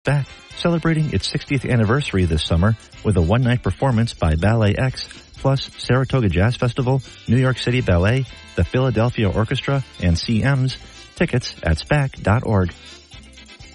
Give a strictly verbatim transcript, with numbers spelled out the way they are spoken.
SPAC, celebrating its sixtieth anniversary this summer with a one-night performance by Ballet X, plus Saratoga Jazz Festival, New York City Ballet, the Philadelphia Orchestra, and C M's. Tickets at spac dot org.